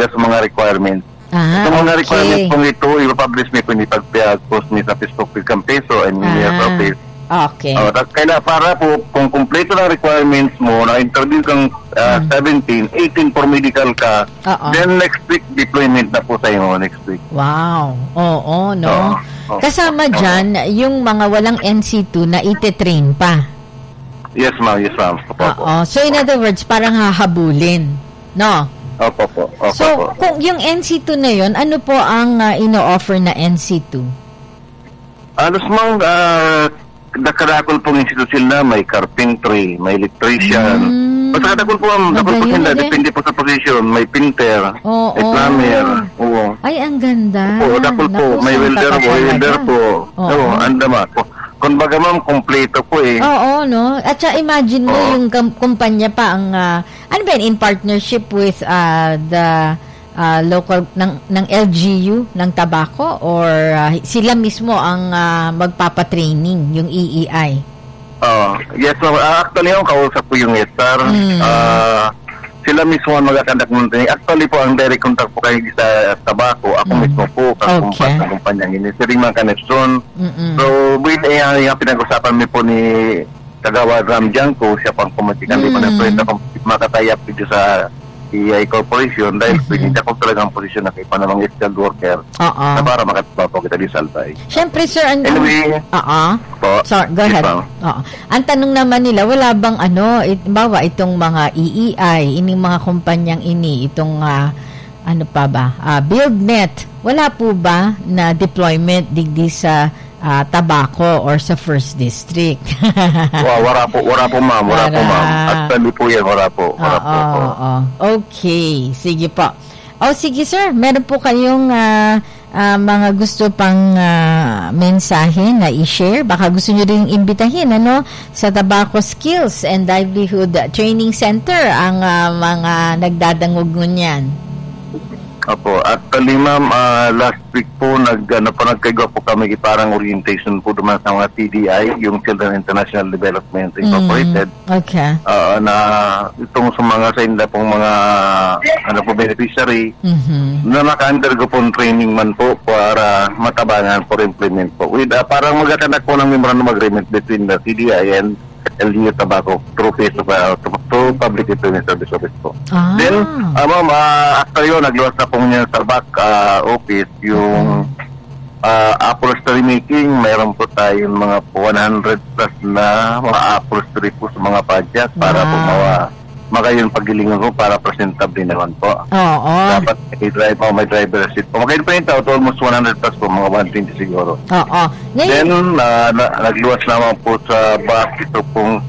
talaga sa mga requirements. Sa mga requirements pong ito, i-publish mo po ni pag-post ni sa Facebook Campeso and Mayor's Office. Okay. Kaya para po, kung kumpleto ng requirements mo, na-interview kang 17, 18 for medical ka, then next week, deployment na po sa'yo next week. Wow. Oo, no? Kasama dyan, yung mga walang NC2 na ite-train pa. Yes, ma'am. Oo. So, in other words, parang hahabulin. No? Opo. So, kung yung NC2 na yun, ano po ang ino-offer na NC2? Alos mong nakadakol pong institusyon na may carpentry, may electrician. Basta kadakol po sila, depende po sa position. May painter, may plumber. Oo. Ay, ang ganda. Opo, dakol po. May welder po. Oo, andama po. Kung baga ma'am, kompleto po eh. Oo, no? At saka imagine mo yung kumpanya pa ang, ano ba in partnership with the local ng LGU ng tobacco or sila mismo ang magpapatraining yung EEI? Yes, actually yung kausap ko yung ESTAR. Sila mismo ang mag-conduct ng training. Actually po, ang direct contact po kayo sa tobacco. Ako mismo po, kakumpas ng kumpanyang ini. Si Rima Canepson. So, yung pinag-usapan mo po ni Kagawa Ram Janko, siya pang kumatikan. Di pa na po ito makatayap dito sa EI Corporation dahil pinita ko talagang posisyon na ipa namang skilled worker na para makatapo kita di Salbay. Siyempre, sir, anyway, sorry, go ahead. Ang tanong naman nila, wala bang bawa itong mga EEI, ining mga kumpanyang itong BuildNet, wala po ba na deployment digdi sa tobacco or sa First District? Wala po ma'am. Actually po yan, wala po. Okay, sige po. Sige sir, meron po kayong mga gusto pang mensahe na i-share? Baka gusto nyo rin imbitahin sa Tobacco Skills and Livelihood Training Center ang mga nagdadangog ngunyan. Opo. Actually, ma'am, last week po, nagkagawa po kami parang orientation po naman sa mga TDI, yung Children International Development Incorporated. Okay. Na itong sa inda pong mga beneficiary, na naka-undergo po training man po para matabangan for implement po. With, parang magkakanak po ng memorandum agreement between the TDI and LGU Tobacco through Public Employment Service Office po. Then, ma'am, after yun, nagluwas na po niya sa back office yung upholstery making. Mayroon po tayong mga 100 plus na mga upholstery po sa mga padyak para po magayon paggilingan ko para presentable naman po. Dapat may driver seat po. Magayon pa ito, almost 100 plus po, mga 120 siguro. Then, nagluwas naman po sa back ito pong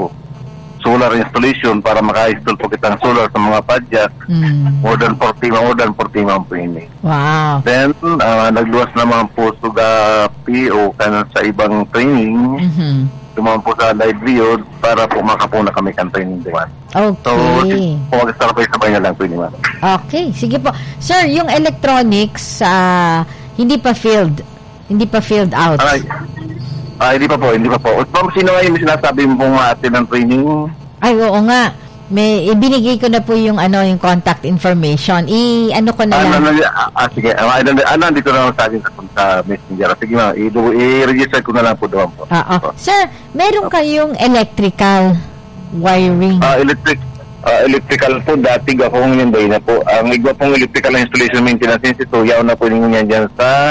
solar installation para maka-install po kitang solar sa mga padyak. More than 40 man po ini. Wow. Then, nagluwas naman po sa PO kanan sa ibang training. Dumaan po sa livelihood para po makapuna kami kan training duman. Okay. So, mag-sabay na lang po naman. Okay, sige po. Sir, yung electronics, hindi pa filled out. Hindi pa po. Ma'am, sino nga yung sinasabi mo pong atin ng training? Ay, oo nga. May ibinigay ko na po yung yung contact information. Ko na lang. Sige. Nandito na lang sa akin sa messenger. Sige ma'am, i-register ko na lang po doon po. Sir, meron kayong electrical wiring? Electrical po, dati gawang yung bay na po. Ang igwa pong electrical installation maintenance institute, yaw na po ninyo yan dyan sa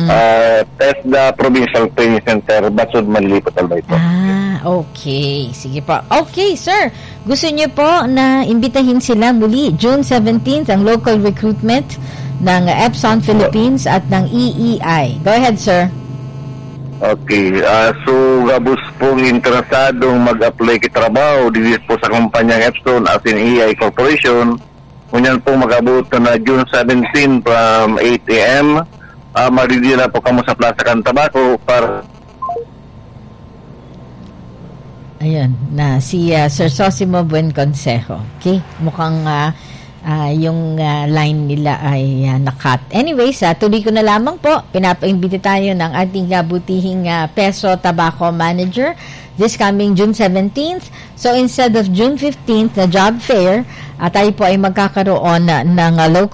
TESDA Provincial Training Center, Basud, Manlipot, Albay po. Okay. Sige po. Okay, sir. Gusto niyo po na imbitahin sila muli June 17th ang local recruitment ng Epson Philippines at ng EEI. Go ahead, sir. Okay. So, gabos pong interesadong mag-apply kitrabaho dito po sa kumpanyang Epson as in EEI Corporation. Kunyan po mag-abot na June 17 from 8 a.m. Maridila po kamo sa Plaza Cantabaco para ayun, na si Sir Sosimo Buen Consejo. Okay? Mukhang yung line nila ay nakat. Anyways, tuloy ko na lamang po. Pinapaimbita tayo ng ating butihing Peso Tobacco Manager this coming June 17th. So, instead of June 15th na job fair, tayo po ay magkakaroon ng local